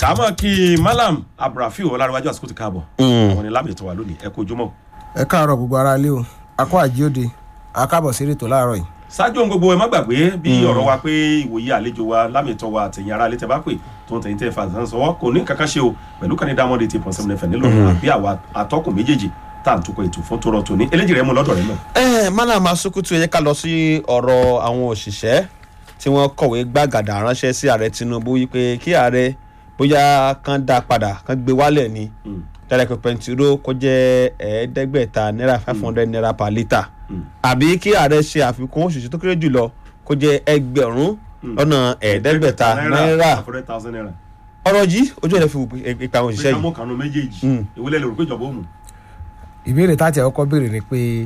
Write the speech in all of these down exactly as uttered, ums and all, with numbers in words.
kàmọ́ kí Malam Abdulrafiu Ọlárẹ̀wájú àsìkò ti káàbọ̀ àwọn ni lámì tó wà lónìí ẹ kú ojúmọ́. ẹ káàárọ̀ gbogbo ara lé o akọ àjíòde akábọ̀ sí ètò láàárọ̀ yìí. ṣáájú ohun gbogbo ẹ má gbàgbé bí ọ̀rọ̀ wa pé ìwòye àlejò wa lámì tó wa àtẹ̀yìn ara létẹ̀ bá pè tó ń tẹ̀yìn tẹ̀ fà sàn sọ́wọ́ kò ní kankan ṣe o pẹ̀lú kan ní Diamond eighty point seven F M nílò àbí àwa àtọ́kùn méjèèjì tá à ń tukọ̀ ètò fún tòrọ̀ tòní eléjì rẹ̀ mú lọ́dọ̀ rẹ̀ náà. ẹ Malam Asukutu ẹ jẹ́ ká lọ sí ọ̀rọ̀ àwọn òṣìṣẹ́ tí wọ́n kọ̀wé gbàgàdà ránṣẹ́ sí ààrẹ Tinubu wípé kí ààrẹ bóyá kán dá padà kán gbé wálẹ̀ ni tẹ́lẹ̀kọ̀ pẹ̀ntìró kó jẹ́ ẹ̀ẹ́dẹ́gbẹ̀ta náírà five hundred naira per litre àbí kí ààrẹ ṣe àfikún òṣìṣẹ́ tó kéré jùlọ kó jẹ́ ẹgbẹ̀rún lọ́nà ẹ̀ẹ́dẹ́gbẹ̀ta náírà ọ̀rọ̀ yìí ojú ẹ̀ fi wù ipa àwọn òṣìṣẹ́ yìí. pé kánú méjèèjì ìwúlẹ̀ lè rò pé ìjọba ó mú. ìbéèrè tá a ti ọkọ béèrè ni pé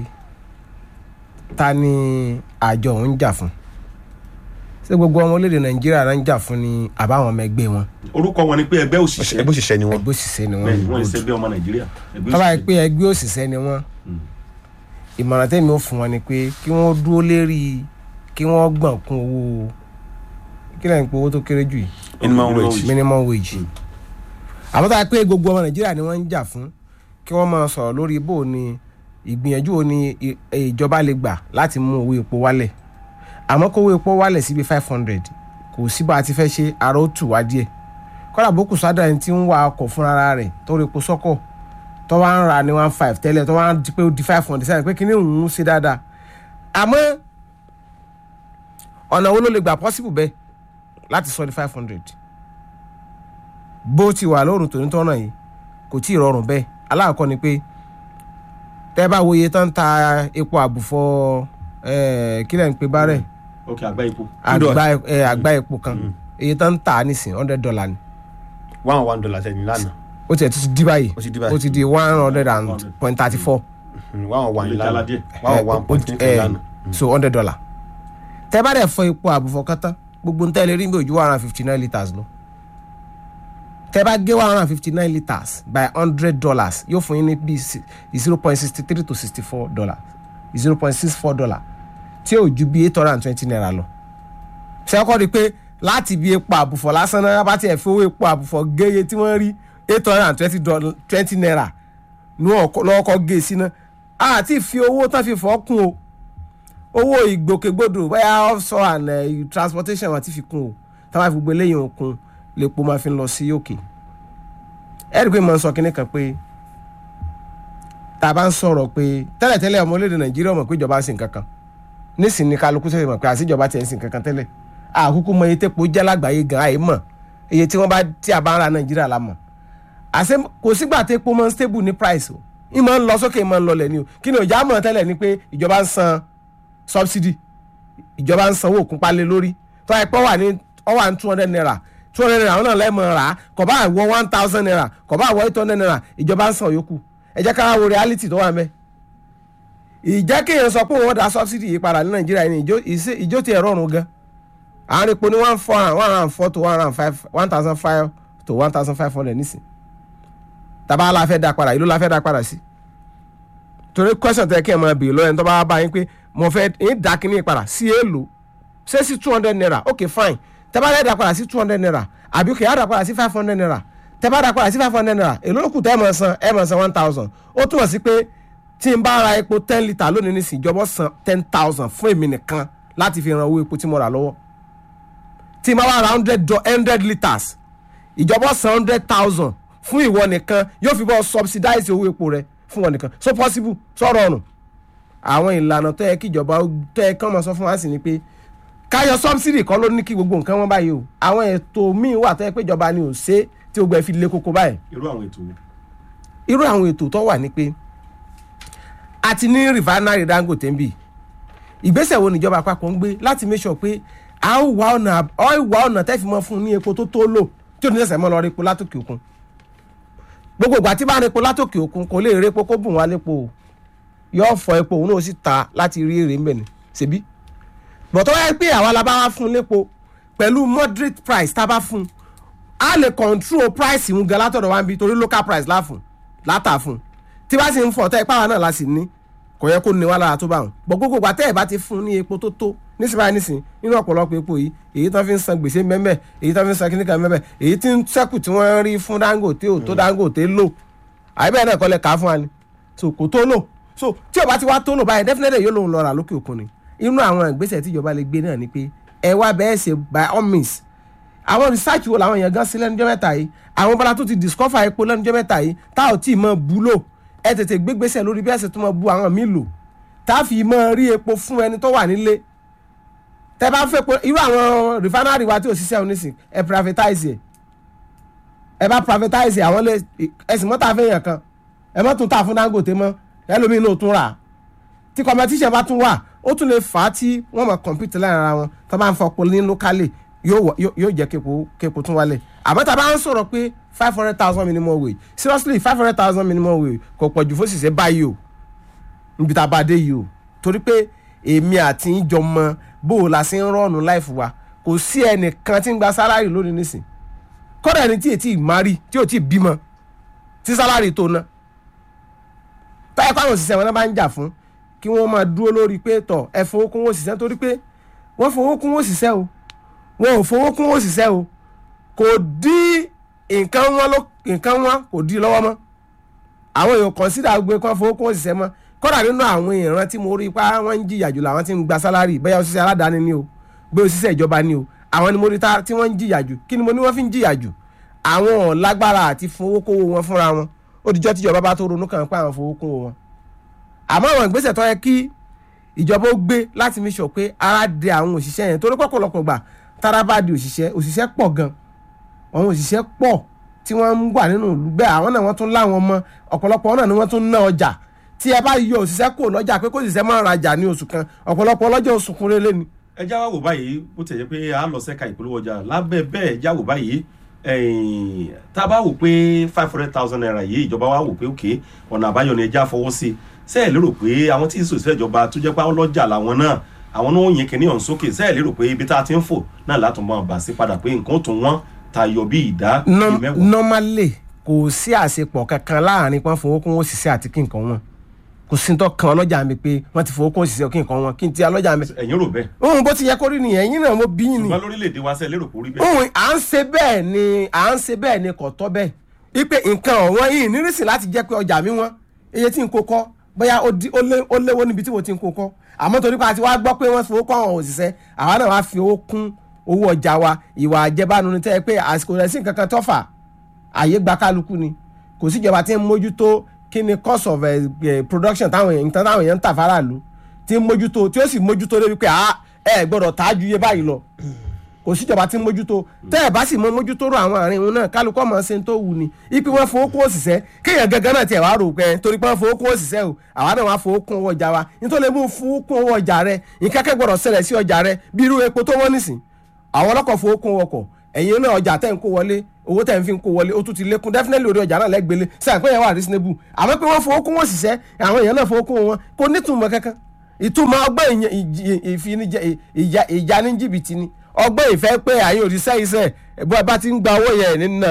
ta ni àjọ òun jà fún ṣé gbogbo ọmọ orílẹ̀-èdè Nàìjíríà náà ń jà fún ni àbáwọn ọmọ ẹgbẹ́ wọn. orúkọ wọn ni pé ẹgbẹ́ òṣìṣẹ́ ẹgbẹ́ òṣìṣẹ́ ni wọ́n. ẹgbẹ́ òṣìṣẹ́ ni wọ́n. bẹ́ẹ̀ni wọ́n ṣe ẹgbẹ́ ọmọ Nàìjíríà. tọ́ba yìí pé ẹgbẹ́ òṣìṣẹ́ ni wọ́n ìmọ̀ràn tẹ́mi ó fún wọn ni pé kí wọ́n dúró lérí kí wọ́n gbọ̀n kún owó kí lẹ́yìn pé owó tó kéré jù yìí. minimum wage. minimum wage. àmọ́ tá a pé gbogbo ọmọ Nàìjíríà ni wọ́n ń jà fún kí wọ́n máa sọ̀rọ̀ lórí bó ni ìgbìyànjú wo ni ìjọba lè gbà láti mú owó epo wálẹ̀ àmọ́ kó owó epo wálẹ̀ síbi five hundred kò sí bá a ti fẹ́ ṣe ara ó tù wá díẹ̀ kọ́dà bókù sádà ẹni tí ń wa ọkọ̀ fúnra rẹ̀ tó rí epo sọ́kọ̀ tó wá ń ra ní one five tẹ́lẹ̀ tó wá ń di pé ó di five hundred sẹ́yìn pé kí ni òun ń ṣe dáadáa àmọ́ ọ̀nà wo ló lè gbà possible bẹ́ẹ̀ láti sọ di five hundred bó ti wà lóòrùn tòní tọ́nà yìí kò tí ì rọrùn bẹ́ẹ̀ aláàkọ́ ni pé tẹ́ bá wo iye tán ń ta epo àbùfọ̀ kílẹ̀ ń pe bárẹ̀ ok àgbá epo àgbá epo kan iye tán ń tà nísìn hundred dollar ni. one one dollar sẹ́ni lánàá. ó tiẹ̀ ti di báyìí ó ti di one hundred and point thirty four. one one lánàá one one point three lánàá. so hundred dollar. tẹ́ bá dẹ̀ fọ epo àbùfọ̀ kan tán gbogbo ń tẹ́lẹ̀ rí bí ojú one hundred and fifty nine litres lọ. tẹ́ bá gé one hundred and fifty nine litres by hundred dollars yóò fún yín ní bí zero point sixty three to sixty four dollars zero point six four dollar tí ò ju bí eight hundred and twenty naira lọ. ṣé ọkọ rí pé láti bí epo àbùfọ̀ lásán náà bá tiẹ̀ fi owó epo àbùfọ̀ géye tí wọ́n rí eight hundred and twenty naira ní lọ́kọ́ gé sí náà àti fi owó tán fi fọ́ kún o owó ìgbòkègbodò bóyá offshore and uh, transportation àti fi kún o táwọn fi gbogbo eléyìí òkun lèpo máa fi lọ sí òkè. ẹ rí i pé mo ń sọ kinní kan pé tá a bá ń sọ̀rọ̀ pé tẹ́lẹ̀tẹ́lẹ̀ ọmọ orílẹ̀-èdè Nàìjíríà mọ̀ pé ìjọba ń sìn kankan nísìnyí kálukú sẹ́yìn mọ̀ pé àṣìjọba tiẹ̀ ń sìn kankan tẹ́lẹ̀ àkókò mọ iye tẹ́pọ̀ jẹ́ lágbàáyé gan àyè mọ̀ iye tí wọ́n bá tí a bá ń ra Nàìjíríà la mọ̀ àṣẹ kò sígbà tẹ́pọ̀ mọ́ stable ní price o ìmọ̀ ń lọ sókè ìmọ̀ ń lọlẹ̀ ni o kí ni òjá mọ̀ tẹ́lẹ̀ ni pé ìjọba ń san subsidy ìjọba ń sanwó òkun palẹ̀ lórí tó ẹ pọ́ wà ní ọwà ní two hundred naira two hundred naira àwọn náà lẹ́mọ̀ rà á kò bá wọ one thousand naira kò bá wọ eight hundred naira ìjọba ń san yòókù ẹ jẹ́ ká wo reality tó wà mẹ́ ìjẹ́ kéèyàn sọ pé wọ́n dá subsidy yìí padà ní Nàìjíríà ní ìjó ti ẹ̀rọ ọ̀run gan àárín epo ní one four one hundred and four to one hundred and five one thousand five to one thousand five hundred nísìn tàbá la fẹ́ dá padà ìlú la fẹ́ dá padà sí torí question tẹ́ kí ẹ̀ máa bèèrè lọ́yẹ̀ ní tó bá bá yín pé mo fẹ́ yín dá kíní padà sí èèlò ṣé sí two hundred naira ok fine tẹ́bá lẹ́ dá padà sí two hundred naira àbí kò yá dá padà sí five hundred naira tẹ́bá dá padà sí five hundred naira èló ló kù tẹ́ ẹ̀ máa san ẹ̀ máa san one thousand ó túmọ̀ sí pé tí n bá ra epo ten litre lónìí nísìn ìjọba san ten thousand fún èmi nìkan láti fi ran owó epo tí mo rà lọ́wọ́ tí n bá wá ra hundred litres ìjọba san hundred thousand fún ìwọ nìkan yóò fi bọ́ subsidize owó epo rẹ fún wọn nìkan so possible sọ̀rọ̀ ọ̀run àwọn ìlànà tó yẹ kí ìjọba tó yẹ kán máa sọ fún wa sí ni pé káyọ subsidy kan ló ní kí gbogbo nǹkan wọn báyìí o àwọn ètò míì wà tó yẹ pé ìjọba ni ò ṣe tí gbogbo ẹ fi lé koko báyìí. irú àwọn ètò irú àwọn ètò tó wà ní pé a ti ní refinery Dangote ń bì ìgbésẹ̀ wo níjọba àpapọ̀ ń gbé láti make sure pé a ó wá ọ̀nà ọ̀ wá ọ̀nà tẹ́ fi mọ́ fún ní epo tó tó lò tí ò ní sẹ̀sẹ̀ mọ́ lọ rí epo látòkè òkun gbogbo ìgbà tí bá ń rí epo látòkè òkun kò lè rí epo kó bùn wá lépo o yóò fọ epo òun náà sì ta láti rí èrè ńbẹ̀ ni ṣebí bọ̀tọ́ wáyé pé àwa la bá wá fún lépo pẹ̀lú moderate price tá a bá fún a lè control price ìhun gan látọ̀dọ̀ wa ń bi torí local price láfún látà fún tí bá sì ń fọ̀ tẹ́ ipá wa náà la sì ní kò yẹ kó ní wá lára tó bá wọn bọ̀ gbogbo ìgbà tẹ́ ẹ̀ bá ti fún ní epo tó tó nísìnyí nísìnyí nínú ọ̀pọ̀lọpọ̀ epo yìí èyí tán fi ń san gbèsè mẹ́mẹ́ èyí tán fi ń san kíníkà mẹ́mẹ́ èyí tí ń sẹ́kù tí wọ́n rí fún Dangote ò tó Dangote lò àyẹ̀bẹ̀ náà kọ́lẹ̀ ká fún wa ni so kò tó lò so tí o bá ti wá tó lò báyìí definitely yóò lòun lọ rà lókè òkun ni inú àwọn ìgbésẹ̀ tí ìjọba lè gbé náà ni pé ẹ wá bẹ́ẹ̀ ṣe by all means àwọn research wo làwọn èèyàn gan sí lẹ́nujọ́ mẹ́ta yìí àwọn bọ́lá tó ti discover epo lẹ́nujọ́ mẹ́ta yìí tá ò tí ì mọ bú lò ẹ tètè gbégbésẹ̀ lórí bí ẹ̀sẹ̀ tó mọ bú àwọn míì lò tá a fi mọ rí epo fún ẹni tó wà nílé tẹ bá fẹ́ pé irú àwọn refinery wa tí ò ṣiṣẹ́ onísìn ẹ privatize ẹ ẹ bá privatize àwọn lè ẹsìn mọ́ta fẹ́yàn kan ẹ mọ́ tún ta fún Dangote mọ́ ẹlòmíín náà tún rà tí competition bá tún wà ó tún lè fà á tí wọ́n mọ̀ compete láàrin ara wọn tó bá ń fọpo ní locally yóò jẹ́ képo képo tún wálẹ̀ àmọ́ tá a bá ń sọ̀rọ̀ pé five hundred thousand minimum wage seriously five hundred thousand minimum wage kò pọ̀ jù fóṣìṣẹ́ báyìí o níbi tá a bá dé yìí o torí pé èmi àti ìjọ mọ bó o la ṣe ń rọ́ọ̀nù láìfù wa kò sí ẹnìkan tí ń gba sálárì lónìí nísìn kódà ẹni tí ètí ìmárì tí ò tí ì bímọ tí sálárì tó ná táyà pàwọn òṣìṣẹ́ wọn náà bá ń jà fún kí wọ́n máa dúró lórí pé tọ̀ ẹ fowó kún òṣìṣẹ́ torí pé wọ́n fowó kún òṣìṣẹ́ o wọn ò fowó kún òṣìṣẹ́ o kò dí nǹkan wọn ló nǹkan wọn kò dí lọ́wọ́ mọ́ àwọn èèyàn consider gbé kán fowó kún òṣìṣẹ́ mọ́ kódà nínú àwọn ìran tí mo rí pa wọ́n ń jìyà jù làwọn tí ń gba sálárì bẹ́ẹ̀ òṣìṣẹ́ aládàáni ni o bẹ́ẹ̀ òṣìṣẹ́ ìjọba ni o àwọn ni mo rí tí wọ́n ń jìyà jù kí ni mo ní wọ́n fi ń jìyà jù àwọn ò lágbára àti fowó kówó wọn fúnra wọn ó dijọ́ tíjọba bá tó ronú kàn pé àwọn fowó kówó wọn àmọ́ àwọn ìgbésẹ̀ tó yẹ kí ìjọba ó gbé láti mi sọ pé ara dé àwọn òṣìṣẹ́ yẹn torí pọ̀pọ̀lọpọ̀ gbà tára bá di òṣìṣẹ́ òṣìṣẹ́ pọ̀ gan àwọn òṣìṣẹ́ pọ̀ tí wọ́n ń wà nínú ìlú bẹ́ẹ̀ àwọn náà wọ́n tún láwọn ọmọ ọ̀pọ̀lọpọ̀ náà ni wọ́n tún ná ọjà tí ẹ bá yọ òṣìṣẹ́ kò lọ́jà pé kó òṣìṣẹ́ máa rajà ní oṣù kan ọ̀pọ̀lọpọ̀ ọlọ́jà oṣù kún lélẹ́ ni. ẹ já wá wò báyìí bó ti jẹ́ pé a lọ sẹ́ka ìpolówó ọjà lábẹ́ bẹ́ẹ̀ ẹ já wò báyìí tá a bá wò pé five hundred thousand naira yìí ìjọba wa wò pé òkè ọ̀nà àbáyọ ni ẹ já fọwọ́ sí sẹ́ẹ̀ lérò pé àwọn tí ìṣòṣìṣẹ́ ìjọba tó jẹ́ pé ọlọ́jà làwọn náà àwọn náà yẹn kìíní ọ̀hún sókè sẹ́ẹ̀ lérò pé ibi tá a ti ń fò náà látùmọ̀ bà sí padà pé nǹkan tó wọ́n tayọ bí ìdá mẹ́wàá. normally kò sí àṣepọ̀ kankan láàrin pọ́n fowó kún òṣìṣẹ́ àti kí nǹkan wọn kò sí tó kan ọlọ́jà mi pé wọ́n ti fowó kún òṣìṣẹ́ kí nǹkan wọn kí n ti ọlọ́jà mi. ẹ̀yin rò bẹ́ẹ̀. ohun bó ti yẹ kó rí nìyẹn ẹ̀yin náà mo bí yín ni. ṣùgbọ́n lórílẹ̀‐èdè wa sẹ́ẹ̀ lérò kó rí bẹ́ẹ̀. ohun à ń ṣe bẹ́ẹ̀ ni à ń ṣe bẹ́ẹ̀ ni kò tọ́ bẹ́ẹ̀ ipe nǹkan ọ̀wọ́n yìí nírìsì láti jẹ́ pé ọjà mi wọ́n iye tí n kó kọ́ bóyá ó léwó níbi tí mo ti ń kó kọ́ àmọ́ torí pé a ti wá gbọ́ pé wọ́n fowó kọ́ àwọn òṣìṣẹ́ àwa náà wá fi owó kún owó ọjà wa ìwà àjẹbánu ni tẹ́ ẹ pé àsìkò rẹ̀ sí nǹkan kan tọ́fà àyè gba kálukú ni kò síjọba tí ń mójútó kí ni cost of uh, production táwọn èèyàn tán táwọn èèyàn ń tà faraàlú tí ń mójútó tí ó sì mójútó débi pé ẹ gbọ́dọ̀ tá a ju iye báyìí lọ kò síjọba tí ń mójútó tẹ́ ẹ bá sì mọ mójútó rò àwọn àárín òun náà kálukú ọmọ ṣe ń tó wù ní ipe wọn fowó kún òṣìṣẹ́ kéèyàn gangan náà tiẹ̀ wá rò pé torí pé wọn fowó kún òṣìṣẹ́ o àwa náà wá fowó kún owó ọjà wa nítorí mú fowó kún owó ọjà rẹ nǹkan kẹ́gbọ́dọ̀ ṣẹlẹ̀ sí ọjà rẹ bí irú epo tó wọ́n nísìn àwọn ọlọ́kọ̀ fowó kún ọkọ̀ ẹ̀yin náà ọjà tẹ́ ń kó wọlé owó tẹ́ ń fi kó wọlé ó tún ti lékún definitely orí ọjà náà lẹ́gbẹ̀lé sẹ́yìn pé yẹn wà reasonable àmọ́ pé wọ́n fowó kún wọn ṣiṣẹ́ àwọn èèyàn náà fowó kún wọn kò nítumọ̀ kankan ìtumọ̀ ọgbọ́n ìjà ní jìbìtì ni ọgbọ́n ìfẹ́ pé àyè òrìṣẹ́ iṣẹ́ bó ẹ bá ti ń gba owó yẹn nínú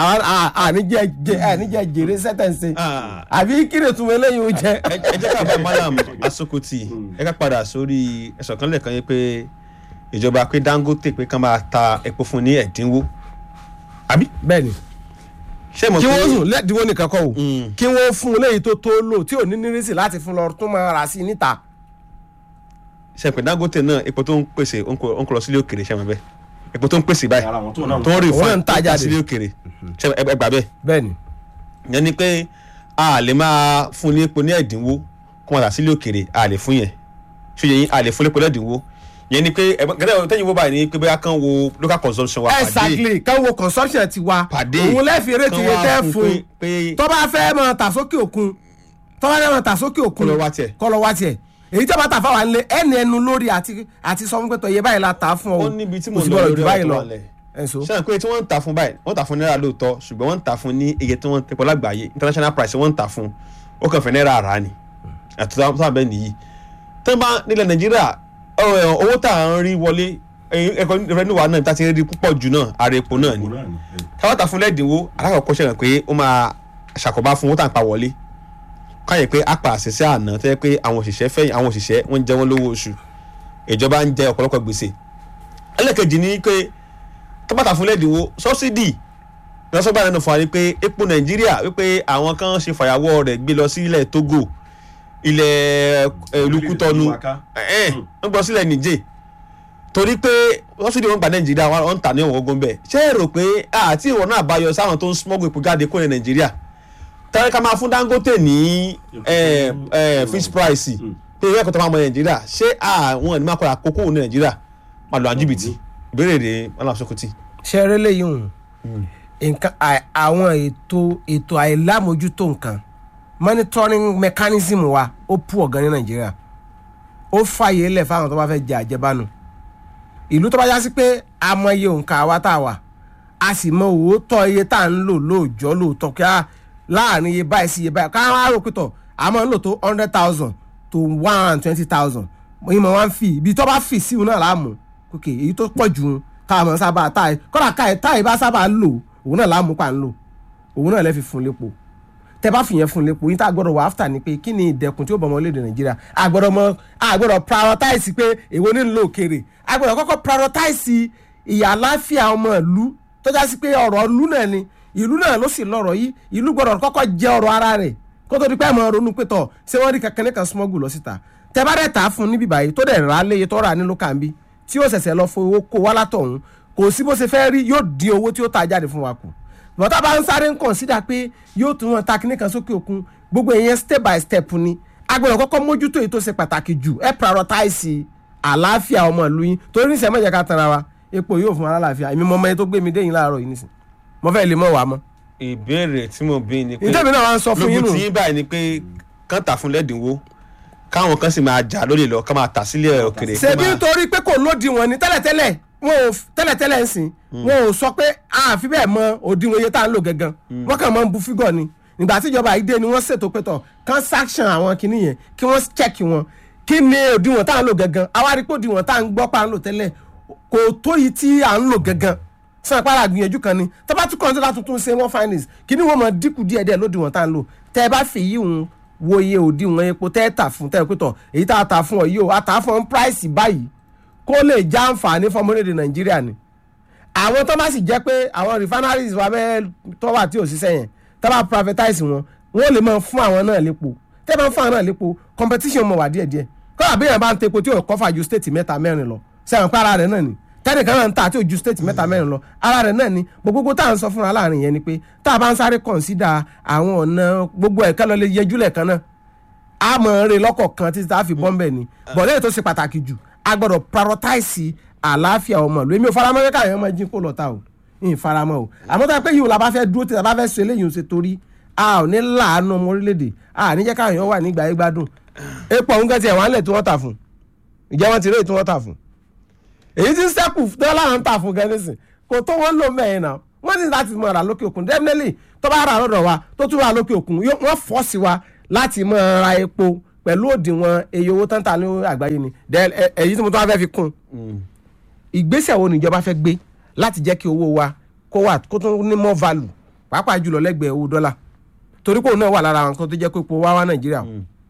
àníjẹ jèrè sẹ́tẹ̀ǹsì àbí kí ni túmọ̀ eléyìí ó jẹ́. ẹ jẹ́ ká bá Malam Asukuti ẹ ká padà sórí ẹ̀sọ̀ kan lẹ́ẹ̀kan yẹn pé ìjọba pé Dangote pé kán máa ta epo fún ní ẹ̀dínwó àbí. bẹ́ẹ̀ni ṣé mo kí pé wọ́n sùn lẹ́ẹ̀dínwó nìkan kọ́ o kí wọ́n fún un léyìí tó tó lò tí ò ní nírìsì láti fún lọ tó máa rà sí i níta. ṣe pé Dangote náà epo tó ń pèsè ó ń kó lọ sílé òkèrè ṣe mọ̀ bẹ́ẹ̀ epo tó ń pèsè báyìí ara wọn tó náà tó ń rí Òun náà ń fún ta jáde. sílé òkèrè ṣe ẹ gbà bẹ́ẹ̀. bẹ́ẹ̀ni yẹn ni pé a lè máa fún ní epo ní ẹ̀dínwó kó wọn rà sílé òkèrè a lè fún yẹn ṣé yẹn a lè fún lépo lẹ́dínwó yẹn ni pé gẹ́gẹ́ tẹ́yìn wo báyìí ni pé bóyá kán wo local consumption wa pàdé exactly kán wo consumption ti wa pàdé òun lẹ́ẹ̀fì eré ti yẹ tẹ́ fún pé tó bá fẹ́ mọ tà sókè òkun tó bá fẹ́ mọ tà sókè òkun Kó lọ wá tiẹ̀. kó lọ wá tiẹ̀ èyí tí a bá tà fáwọn ilé ẹni ẹnu lórí àti àti sọ fún pé tọ̀yẹ báyìí la tà fún ọ ó níbi tí mo kò sí lọ bọ́ọ̀lù lórí jù báyìí ọ̀rọ̀ lọ tó wà lẹ̀. ẹ̀sọ́. ṣé pé tí wọ́n ń tà fún báyìí wọ́n tà fún náírà lóòótọ́ ṣùgbọ́n wọ́n ń tà fún ní iye tí wọ́n tẹpọ̀ lágbàáyé international price wọ́n ń tà fún ó kàn fẹ́ náírà rà ni àtúntò sábẹ́ nìyí. tó bá nílẹ̀ Nàìjíríà owó tá à ń rí wọlé ẹ̀kọ́ revenue wa náà tá ti rí púpọ̀ jù náà ààrẹ epo náà ni káwọn tà fún lẹ́dínwó alákọ̀ọ́kọ́ ṣẹ̀rẹ̀ pé ó máa ṣàkóbá fún owó tá à ń pa wọlé káyọ̀ pé apá àṣẹṣẹ́ àná tó yẹ pé àwọn òṣìṣẹ́ fẹ́yìn àwọn òṣìṣẹ́ wọ́n ń jẹ wọ́n lówó oṣù ìjọba ń jẹ ọ̀pọ̀lọpọ̀ gbèsè ẹlẹ́kejì ni pé tọ́pátà fún lẹ́dínwó sọ́sídì lọ́sọ́gbà nínú fún wa ni pé epo nàìjíríà wípé àwọn kan ṣe fàyàwọ́ rẹ̀ gbé lọ sí ilẹ̀ Togo ilẹ̀ olùkútọ́nu ń gbọ́ sílẹ̀ Niger torí pé sọ́sídì wọn gba nàìjíríà wọn ń tà ní ọ̀wọ́n bẹ́ẹ̀ ṣé ẹ rò pé àti ìwọ̀n náà bá yọ sáwọn tó ń smọ́gbó epo jáde kó ní nàìjíríà tẹ́lẹ̀ ká máa fún Dangote ní fish price pé ìwé ẹ̀kọ́ tó máa mọ nàìjíríà ṣé àwọn ẹni máa kọ́ àkókò ní nàìjíríà máa lọ àjìbìtì ìbéèrè rèé Mallam Sokoto. ṣe eré lẹ́yìn òun nǹkan àwọn ètò ètò àìlámójútó nǹkan monitoring mechanism wa ó pù ọ̀gán ní nàìjíríà ó fàyè lẹ̀ fáwọn tó bá fẹ́ jẹ àjẹbánu ìlú tó bá yá sí pé a mọ iye òǹkà àwa tá a wà a sì mọ òótọ́ iye tá à ń lò lóòjọ́ lóòótọ́ kí á láàrin iye báyìí sí iye báyìí ká á rò pé tọ̀ a máa ń lò tó hundred thousand to one hundred and twenty thousand ìmọ̀ wá ń fi ibi tó bá fi sí òun náà láàmú kókè èyí tó pọ̀ jù káàmọ́ sábà táì kọ́dà káì táì bá sábà lò òun náà láàmú pa ń lò òun náà lẹ́ fi fún lépo tẹ bá fìyẹn fún lépo yín tá a gbọ́dọ̀ wà áfítà ni pé kí ni ìdẹ̀kùn tí ó bọ̀ ọmọ orílẹ̀-èdè nàìjíríà a gbọ́dọ̀ mọ a gbọ́dọ̀ prioritize pé èwo ní lò kéré a gbọ́dọ̀ kọ́kọ́ prioritize ìyà àláfíà ọmọ ìlú tó já sí pé ọ̀rọ̀ ìlú náà ni ìlú náà ló sì lọ́rọ̀ yìí ìlú gbọ́dọ̀ kọ́kọ́ jẹ ọ̀rọ̀ ara rẹ̀ kó tó di pé àmọ́ ronú pé tọ̀ ṣé wọ́n rí kankan ní kan smuggle lọ síta tẹ bá dẹ̀ tà á fún níbí báyìí tó dẹ̀ rà á léye tó rà ní lókàn bí tí ó ṣẹ̀ṣẹ̀ lọ fowó kó wá látọ̀hún kò sí bó ṣe fẹ́ rí yóò dín owó tí ó ta jáde fún wa kù bọ́tà bá ń sáré ń consider pé yóò tún wọn ta kíní kan sókè òkun gbogbo ìyẹn step by step ni agbọ́dọ̀ kọ́kọ́ mójútó èyí tó ṣe pàtàkì jù ẹ prioritize àlàáfíà ọmọ ìlú yín torí níṣẹ́ mọ̀jẹ̀ ká tanra wa epo yóò fún wa lálàáfíà èmi mọ ọmọ yẹn tó gbé mi dé yín láàárọ̀ yìí nísìn mo fẹ́ lè mọ̀ wá mọ́. ìbéèrè tí mo bí ni pé ìtẹ́mi náà wá ń sọ fún yín nù lójú tí yín báyìí ni pé kán tà fún lẹ́dínwó káwọn kan sì máa jà lórí lọ ká máa tà sílẹ̀ òkèrè. ṣebí nítorí pé kò lódiwọ̀n ni tẹ́lẹ̀tẹ́lẹ̀ wọn ò tẹ́lẹ̀tẹ́lẹ̀ ń sìn wọn ò sọ pé àfi bẹ́ẹ̀ mọ òdiwọ̀n iye tá à ń lò gẹ́gẹ́ wọ́n kàn máa ń bu fígọ̀ ni nígbà tí ìjọba yìí dé ni wọ́n ṣètò pé tọ̀ kán sanction àwọn kinní yẹn kí wọ́n check wọn kí ni òdiwọ̀n tá à ń lò gẹ́gẹ́ àwárí pé òdiwọ̀n tá à ń gbọ́ pa à ń lò tẹ́lẹ̀ kò tó yìí tí à ń lò gẹ́gẹ́ sàn para gbìyànjú kan ni tó bá tún kọ́ńtà tuntun ṣe wọ́n finance kí ni wọ́n mọ dínkù díẹ̀díẹ̀ lódiwọ̀n tá à ń lò tẹ́ ẹ bá fi yí òun wo iye òdiwọ̀n epo tẹ́ ẹ tà fún tẹ́ ẹ pé tọ̀ èyí tá a tà fún ọ yìí o a tà fún price báyìí kó lè já àǹfààní fọmọlédè nàìjíríà ni àwọn tó bá sì jẹ́ pé àwọn refineries wa bẹ́ẹ̀ tó wà tí ò ṣiṣẹ́ yẹn tó bá privatize wọn wọ́n lè máa fún àwọn náà lépo tẹ́ bá ń fún àwọn náà lépo competition mọ̀ wá díẹ̀díẹ̀ kọ́ra bí èèyàn bá ń tepo tí ò kọ́fà ju state mẹ́ta mẹ́rin lọ sẹ́wọ̀n pé ara rẹ̀ náà ni tẹ́nìkan náà ń ta tí ò ju state mẹ́ta mẹ́rin lọ ara rẹ̀ náà ni gbogbo tá à ń sọ fúnra láàrin yẹn ni pé tá a bá ń sáré consider àwọn ọ̀nà gbogbo ẹ̀ka lọ lè yẹjú lẹ̀kan náà a mọ̀ ọ́n rè lọ́kọ̀ọ̀kan títí tá a fi bọ́m̀bẹ̀ ni bọ̀dẹ́ tó ṣe pàtàkì jù a gbọ́dọ̀ prioritize àlàáfíà ọmọ ìlú èmi ò faramọ́ kẹ́kẹ́ àwọn ọmọ ẹjí kó lọ́ta o ìyìn faramọ́ o àmọ́ tó yẹ pé yìí la bá fẹ́ dúró tí a bá fẹ́ ṣe eléyìí ṣe torí a ò ní láàánú ọmọ orílẹ̀-èdè a ní jẹ́ káwọn èèyàn wà nígbà ayé gbádùn epo òun gẹ́tì ẹ̀wọ̀n lẹ̀ tí wọ́n tà fún ìjẹ́ wọn ti rí èyí tí wọ́n tà fún èyí tí sẹ́kù dọ́là ń tà fún gẹ́nìsìn kò tó wọ́n lò mẹ́rin náà wọ́n ní láti mọ̀ ra lókè òkun definitely tó bá rà lọ́dọ̀ wa tó tún ra lókè òkun wọ́n fọ́ sí wa láti mọ̀ ra epo pẹ̀lú òdiwọ̀n iye owó tán ta ní àgbáyé ni èyí tí mo tún wá fẹ́ fi kún ìgbésẹ̀ wo níjọba fẹ́ gbé láti jẹ́ kí owó wa kó wà kó tún ní more value pàápàá jùlọ lẹ́gbẹ̀ẹ́ owó dọ́là torí kò náà wà lára àwọn kan tó jẹ́ pé epo wá wá nàìjíríà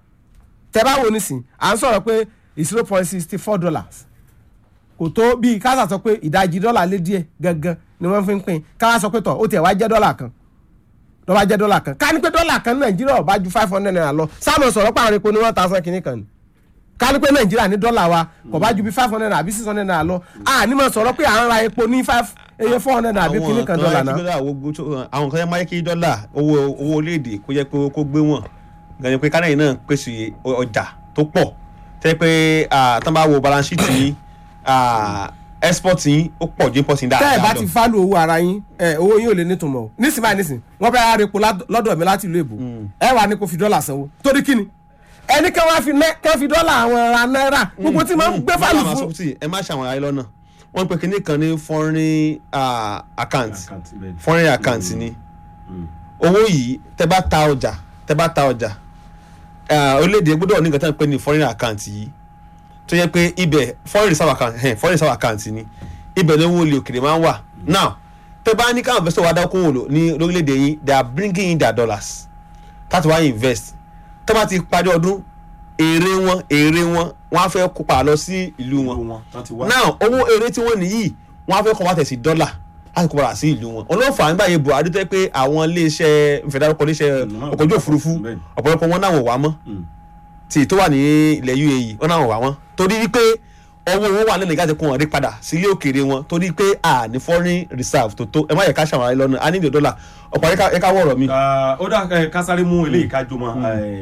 tẹ́ bá wo nísìn à ń sọ̀rọ̀ pé zero point sixty four dollars kò tó bíi káṣà sọ pé ìdajì dọ́là lé díẹ̀ gangan ni wọ́n fi ń pín káwá sọ pé tọ̀ ó tiẹ̀ wá jẹ́ dọ́là kan lọ́ bá jẹ́ dọ́là kan ká ní pé dọ́là kan nàìjíríà ò bá ju five hundred naira lọ sáàmù sọ̀rọ̀ pàrọ̀ epo ní one thousand kìíní kan ni ká ní pé nàìjíríà ní dọ́là wa kò bá ju bí five hundred naira àbí six hundred naira lọ à ní mọ̀ sọ̀rọ̀ pé à ń ra epo ní five eye four hundred naira àbí kìíní kan dọ́là náà. àwọn kan yẹn máa yẹ kí dọ́là owó owó orílẹ̀-èdè kó jẹ́ pé kó gbé wọn gani pé kánà yìí náà pèsè ọjà tó pọ̀ tẹ́ pé tán bá wo balance sheet yìí export yín ó pọ̀ ju import yín dáadáa lọ. tẹ́ ẹ bá ti fálù owó ara yín owó yín ò lè nítumọ̀ o nísìnyí báyìí nísìnyí wọ́n fẹ́ ra epo lọ́dọ̀ mi láti ìlú èbó ẹ wà ní kó fi dọ́là sanwó torí kíni ẹni kan wá fi kan fi dọ́là àwọn ará náírà gbogbo tí máa ń gbé fálù fún. ẹ má ṣàwọn ayé lọ́nà wọ́n pe kinní kan ní foreign account foreign account ni owó yìí tẹ́ bá ta ọjà tẹ́ bá ta ọjà orílẹ̀-èdè gbọ́dọ̀ ní nǹkan tó ń pè ní foreign account yìí tó yẹ pé ibẹ̀ foreign reserve account ẹ̀ foreign reserve account ni ibẹ̀ ni owó olè òkèrè máa ń wà now tẹ́ bá ní káwọn investor wa dákún wò lò ní lórílẹ̀‐èdè yín they are bringing in their dollars láti wá invest tẹ́ bá ti parí ọdún èrè wọn èrè wọn wọ́n á fẹ́ kó padà lọ sí ìlú wọn náà owó eré tí wọ́n nìyí wọ́n á fẹ́ kọ́ wá tẹ̀ sí dọ́là láti kó padà sí ìlú wọn olóòfà nígbà yẹn Buhari tó yẹ pé àwọn iléeṣẹ́ ìfẹ̀dárúkọ iléeṣẹ́ ọkọ̀ ojú òfurufú ọ̀pọ̀lọpọ̀ wọn náà wọ̀ wá mọ́ tí tó wà ní ilẹ̀ U A E wọn náà wọ̀ wá mọ́ torí wípé ọwọ́ wọn wà nílẹ̀ gáàsì kó wọn rí padà sílé òkèèrè wọn torí pé a ní foreign reserve tó tó ẹ má yẹ ká ṣàwọn lọ́nà a nílò dọ́là ọ̀pọ̀ ẹ ká wọ̀rọ̀ mi. ó dá kásáré mú eléyìí kájọ mọ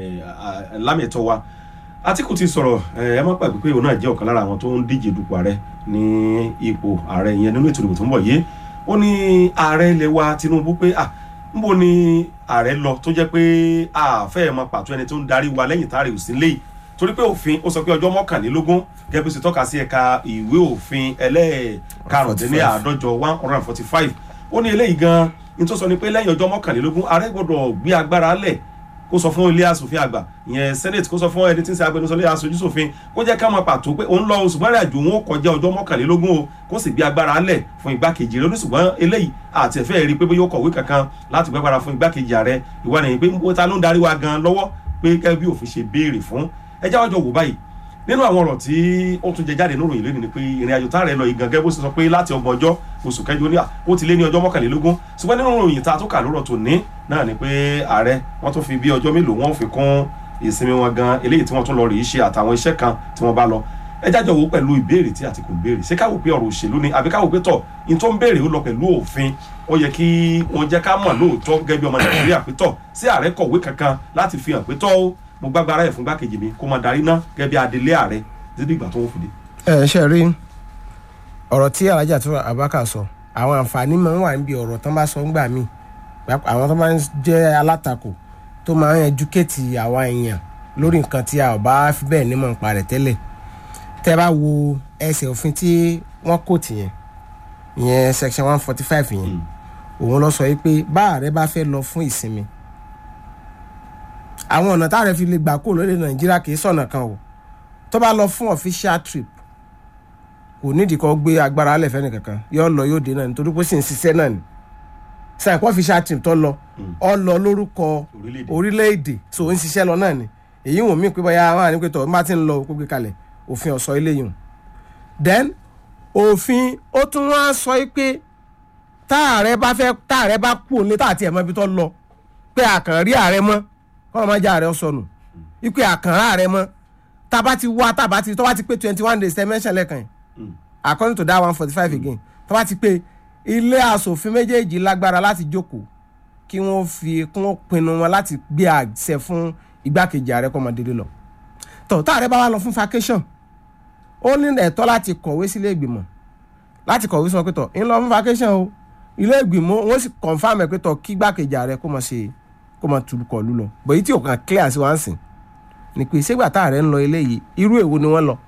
lámẹ̀tọ́ wa Àtíkù ti sọ̀rọ̀ ẹ má gbàgbé pé òun náà jẹ́ ọ̀kan lára àwọn tó ń díje dupò ààrẹ ní ipò ààrẹ yẹn nínú ètò ìdìbò tó ń bọ̀ yìí ó ní ààrẹ ilẹ̀ wa Tinubu pé à níbo ni ààrẹ lọ tó jẹ́ pé àfẹ́ mọ pàtó ẹni tó ń darí wa lẹ́yìn táàrí òsín léyìí torí pé òfin ó sọ pé ọjọ́ mọ́kànlélógún gẹ́gẹ́ bí ó ṣe tọ́ka sí ẹ̀ka ìwé òfin ẹlẹ́ẹ̀karùndínláàádọ́jọ one hundred and forty five ó ní eléyìí gan ní tó sọ ni pé lẹ́yìn ọjọ́ mọ́kànlélógún ààrẹ gbọ́dọ̀ gbé agbára lẹ̀ kó sọ fún ilé asòfin àgbà ìyẹn senate kó sọ fún ẹni tí ń ṣe agbẹnusọ ilé aṣojú ṣòfin kó jẹ́ ká máa pàtó pé òun lọ ṣùgbọ́n ìrìn àjò òun ó kọjá ọjọ́ mọ́kànlélógún o kó sì gbé agbára lẹ̀ fún igbákejì rẹ̀ ó ní ṣùgbọ́n eléyìí àti ẹ̀fẹ́ rí i pé bóyá ó kọ̀wé kankan láti gbé agbára fún igbákejì ààrẹ ìwà nìyí pé ó ta ló ń darí wa gan lọ́wọ́ pé gẹ́gẹ́ bí òfin ṣe béèrè fún ẹ jáwọ́ jọ wò báyìí nínú àwọn ọ̀rọ̀ tí ó tún jẹ jáde nínú ìlérí ni pé ìrìn àjò tá rẹ̀ lọ ìgàn gẹ́gẹ́ bó ṣe sọ pé láti ọgbọ̀n ọjọ́ oṣù kẹjọ ní ó ti lé ní ọjọ́ mọ́kànlélógún ṣùgbọ́n nínú ìròyìn tá a tún kà lórọ̀ tó ní náà ni pé ààrẹ wọ́n tún fi bí ọjọ́ mélòó wọ́n fi kún ìsinmi wọn gan eléyìí tí wọ́n tún lọ rèé ṣe àtàwọn iṣẹ́ kan tí wọ́n bá lọ ẹ jájọ wò pẹ̀lú ìbéèrè tí Àtíkù ń béèrè ṣé káwò pé ọ̀rọ̀ òṣèlú ni àbí káwò pé tọ̀ in tó ń béèrè ó lọ pẹ̀lú òfin ó yẹ kí wọ́n jẹ́ ká mọ̀ lóòótọ́ gẹ́gẹ́ bí ọmọ Nàìjíríà pé tọ̀ sí ààrẹ kọ̀wé kankan láti fi hàn pé tọ́ ó mo gbàgbára ẹ̀ fún gbákejì mi kó máa darí ná gẹ́gẹ́ bí adelé ààrẹ títí ìgbà tó ń fìdí. ẹ ṣe rí ọ̀rọ̀ tí Alhaji tó Abubakar sọ àwọn àǹfààní máa ń wà níbi ọ̀rọ̀ tán bá sọ ńgbà míì àwọn tó máa ń jẹ́ alátakò tó máa ń ẹdúkẹ́tì àwọn èèyàn lórí nǹkan tí a ò bá fi bẹ́ẹ̀ nímọ̀ nípa rẹ̀ tẹ́lẹ̀ tẹ́ bá wo ẹsẹ̀ òfin tí wọ́n kò tì yẹn ìyẹn section one forty five yẹn òun lọ sọ yìí pé bá ààrẹ bá fẹ́ lọ fún ìsinmi àwọn ọ̀nà táàrẹ fi lè gbà kó lórí Nàìjíríà kì í sọ̀nà kan o tó bá lọ fún official trip kò nídìí kó gbé agbára alẹ́ fẹ́ni kankan yóò lọ yóò dé náà nítorí pé sì ń ṣiṣẹ́ náà ni sàìpọ̀ official trip tó lọ ọ lọ lórúkọ orílẹ̀-èdè so ń ṣiṣẹ́ lọ náà ni èyí wò mí pé báyà wọn àní pé tọ̀ bá ti ń lọ kó gbé kalẹ̀ òfin ọ̀sọ́ ilé yìí then òfin ó tún wá sọ pé táàrẹ bá fẹ́ táàrẹ bá kú òun lé táàtì ẹ̀ mọ́ ibi tó lọ pé àkàn rí ààrẹ mọ́ kọ́ ọmọ ajá ààrẹ sọnù ipe àkàn rà ààrẹ mọ́ tába ti wá tába ti tọ́ba ti pé twenty one days dimension lẹ́kàn yìí according to that one forty five again tọ́ba ti pé ilé asòfin méjèèjì lágbára láti jókòó kí wọ́n fi kí wọ́n pinnu wọn láti gbé àṣẹ fún igbákejì ààrẹ kọ́ ọmọdé lọ tọ́ táàrẹ bá wà lọ fún vacation ó ní ẹ̀tọ́ láti kọ̀wé sílé ìgbìmọ̀ láti kọ̀wé sọ pé tọ̀ ń lọ fún vacation o ilé ìgbìmọ̀ wọ́n sì confam ẹ̀ pé tọ̀ kí igbákejì ààrẹ kó mọ̀ ṣe kó mọ̀ tukọ̀ lù lọ bọ̀yì tí ò kàn clear sí wá ń sìn ni pé ṣégbà tá ààrẹ ń lọ eléyìí irú èwo ni wọ́n lọ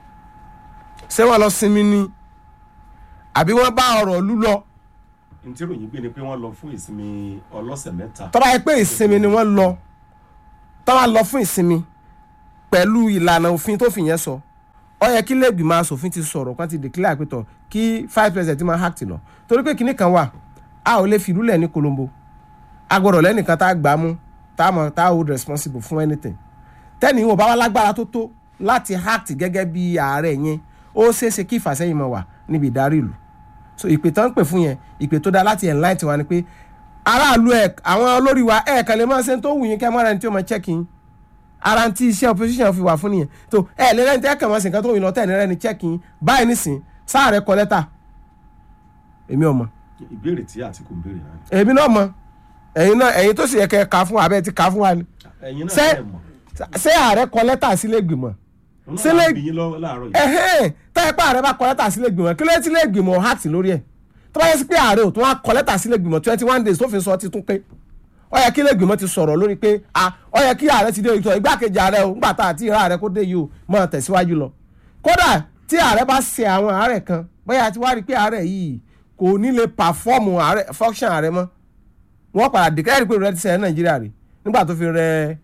ṣé wọ́n lọ sinmi ni àbí wọ́n bá ọ̀rọ̀ lú lọ. n tí ròyìn gbé ni pé wọ́n lọ fún ìsinmi ọlọ́sẹ̀ mẹ́ta. tó bá yẹ pé ìsinmi ni wọ́n lọ tó bá lọ fún ìsinmi pẹ̀lú ìlànà òfin tó fi yẹn sọ ó yẹ kí lẹ́gbìmọ̀ asòfin ti sọ̀rọ̀ kan ti declare pé tọ̀ kí five percent máa hack ti lọ torí pé kinní kan wà a ò lè fi ìlú lẹ̀ ní Colombo a gbọ́dọ̀ lẹ́nìkan tá a gbà mú tá a mọ̀ tá a hold responsible fún anything tẹ́ni ìwọ̀n bá wà lágbára tó tó láti act gẹ́gẹ́ bí ààrẹ yẹn ó ṣeéṣe kí ìfàsẹ́yìn mọ̀ wà níbi ìdarí ìlú so ìpè tán ń pè fún yẹn ìpè tó dáa láti enlighten tiwa ni pé aráàlú ẹ̀ àwọn olórí wa ẹ̀ kàn lè máa ṣe tó wù yín kẹ́ mọ́ra ẹni tí ó máa check in ara ti iṣẹ́ opposition fi wà fún nìyẹn tó ẹ̀ lè rẹ́ni tẹ́ kàn máa ṣe nǹkan tó wù yín lọ tẹ́ ẹ̀ ní rẹ́ni check in báyìí nísìn sáà rẹ kọ lẹ́tà èmi ò mọ̀. ìbéèrè tí Àtíkù ń béèrè náà. èmi náà mọ̀ ẹ̀yin náà ẹ̀yin tó sì yẹ kẹ́ ká fún wa abẹ́ ti ká fún wa ni. ẹ̀yin náà ẹ̀ mọ̀ ṣé ààrẹ kọ lẹ́tà sílé ìgbìmọ̀ sílé ìgbìmọ̀ ẹ̀hẹ́n táyà pé ààrẹ bá kọ lẹ́tà sílé ìgbìmọ̀ kí ló ti lé ìgbìmọ̀ hàtì lórí ẹ̀ tó bá yẹ sí pé ààrẹ ò tún wá kọ lẹ́tà sílé ìgbìmọ̀ twenty one days tó fi sọ ti tún pé ó yẹ kí ilé ìgbìmọ̀ ti sọ̀rọ̀ lórí pé ó yẹ kí ààrẹ ti dé ìtọ́ igbákejì ààrẹ ò ńgbà tá àti ìrá ààrẹ kó dé yìí ò máa tẹ̀síwájú lọ kódà tí ààrẹ bá ṣe àwọn ààrẹ kan bóyá ti wá rí pé ààrẹ yìí kò ní lè pàfọ́ọ̀mù function ààrẹ mọ́ wọ́n padà declare pé rẹ ti sẹ́yìn Nàìjíríà rí nígbà tó fi rẹ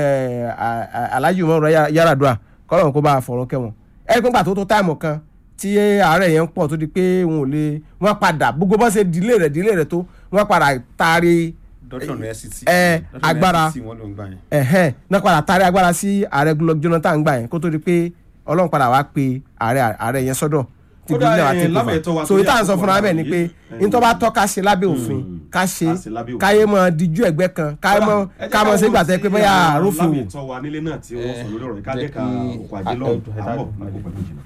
Alhaji Umaru Yar'Adua kọ́lọ́run kó bá a fọ̀rọ̀ kẹ́wọ̀n ẹ̀rí pé nígbà tó tó táìmù kan tí ààrẹ yẹn ń pọ̀ tó di pé wọn ò lè wọ́n padà gbogbo bọ́ ṣe dílé rẹ̀ dílé rẹ̀ tó wọ́n padà taari agbára náà padà taari agbára sí ààrẹ Goodluck Jonathan gbà yẹn kó tó di pé ọlọ́run padà wá pe ààrẹ ààrẹ yẹn sọ́dọ̀ tí Kódà, bíi náà eh, ti lábẹ́ kò ẹ̀tọ́ wa fà tó so yẹ ìta ń sọ àkókò fúnra bẹ́ẹ̀ ni àlàyé, pé eh, ní tó bá tọ́ ká ṣe lábẹ́ òfin ká ṣe ká ṣe lábẹ́ òfin. káyé mọ díjú ẹ̀gbẹ́ kan káyé mọ ká mọ sí gbàtẹ́ pé bóyá àrùfin lábẹ́ wò. ìtọ́ wa nílé náà tí wọ́n sọ lórí ọ̀rọ̀ ká dẹ́ka jẹ́ kí- òkú ajé lọ́wọ́ àbọ̀ nípò pẹ̀lú ìjìnà.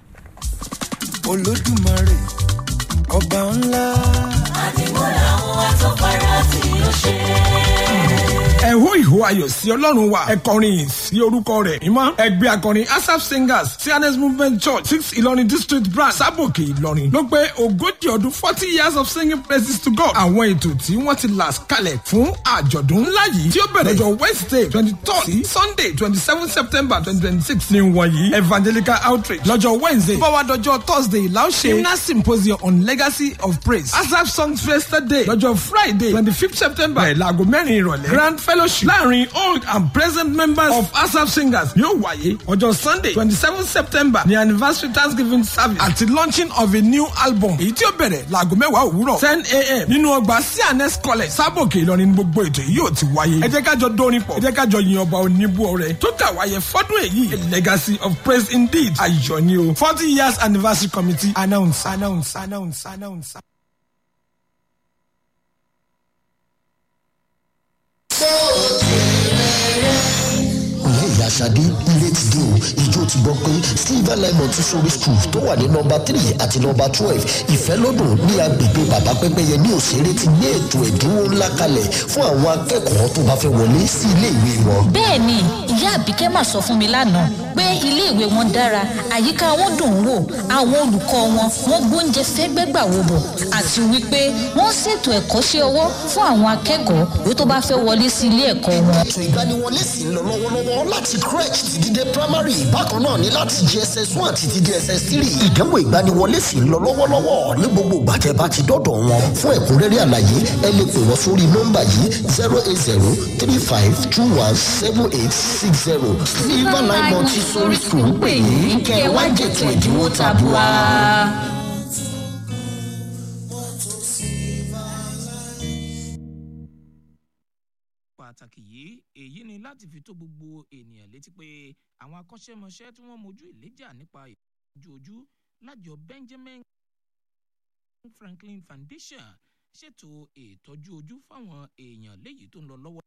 Olódùmarè ọba ńlá. àdìmúlà àwọn àtọ́fara tí ó ṣe. ẹ hó ìhó ayọ̀ sí ọlọ́run wa ẹ kọrin sí orúkọ rẹ̀ mímọ́ ẹgbẹ́ akọrin asap singers cns movement church six ìlọrin district branch sábòkè ìlọrin ló pé ogójì ọdún forty years of singing praises to God. àwọn ètò tí wọ́n ti là kalẹ̀ fún àjọ̀dún ńlá yìí tí ó bẹ̀rẹ̀ lọ́jọ́ wednesday twenty third sí sunday twenty seven september twenty twenty six ní wọ̀nyí evangelical outreach lọ́jọ́ wednesday bọ́wádọ́jọ́ thursday láòṣe hymnal symposium on legacy of praise asap songs fiesta day lọ́jọ́ friday twenty fifth september ẹ̀ láago mẹ́rin ìrọ̀lẹ́ grand fellowship láàrin old and present members of asap singers yóò wáyé ọjọ́ sunday twenty seventh september ní anniversary thanksgiving service àti launching of a new album èyí tí ó bẹ̀rẹ̀ láago mẹ́wàá òwúrọ̀ ten a.m. nínú ọgbà cns college sábòkè ìlọrin gbogbo ètò yìí yóò ti wáyé ẹ jẹ́ ká jọ dórin pọ̀ ẹ jẹ́ ká jọ yin ọba oníbú ọrẹ tó kà wáyé fọ́dún èyí a legacy of praise indeed ayọ̀ ni o forty years anniversary committee announce announce announce announce. ọ̀rẹ́ ìyá Ṣadé ilé ti dé o ìjọ ti gbọ́ pé silver line montessori school tó wà ní nọ́mbà three àti nọ́mbà twelve ìfẹ́lódùn ní agbègbè bàbá pẹ́pẹ́yẹ ní òṣèré ti gbé ètò ẹ̀dínwó ńlá kalẹ̀ fún àwọn akẹ́kọ̀ọ́ tó bá fẹ́ wọlé sí ilé ìwé wọn. bẹ́ẹ̀ ni ìyá àbíkẹ́ mà sọ fún mi lánàá pé ilé ìwé wọn dára àyíká wọn dùn ún wò àwọn olùkọ́ wọn wọ́n gbóúnjẹ fẹ́gbẹ́gbà wò bọ̀ àti wípé wọ́n ṣètò ẹ̀kọ́ṣẹ́ ọwọ́ fún àwọn akẹ́kọ̀ọ́ èyí tó bá fẹ́ wọlé sí ilé ẹ̀kọ́ wọn. ètò ìgbaniwọlé sì ń lọ lọ́wọ́lọ́wọ́ láti crèche ti di dé primary bákan náà ní láti j s s one àti ti di s s three ìdánwò ìgbaniwọlé sì ń lọ lọ́wọ́lọ́wọ́ ní gbogbo ìgbàtẹ́ bá ti dọ́dọ̀ wọn fún ẹ̀kúnrẹ́rẹ́ àlàyé ẹ lè pè wọ́n sórí nọ́mbà yìí zero eight zero three five two one seven eight six zero silver line montessori school ń pè yín kẹ́ ẹ wá jẹ̀tò ìdínwó tabua. pàtàkì yìí èyí ni láti fi tó gbogbo ènìyàn létí pé àwọn akọ́ṣẹ́mọṣẹ́ tí wọ́n mojú ìléjà nípa ìtọ́jú ojú lájọ Benjamin Franklin Foundation ṣètò ìtọ́jú ojú fáwọn èèyàn léyìí tó ń lọ lọ́wọ́.